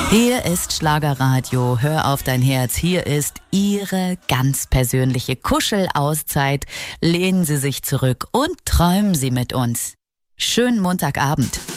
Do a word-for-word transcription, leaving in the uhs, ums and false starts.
Hier ist Schlagerradio. Hör auf dein Herz. Hier ist Ihre ganz persönliche Kuschelauszeit. Lehnen Sie sich zurück und träumen Sie mit uns. Schönen Montagabend.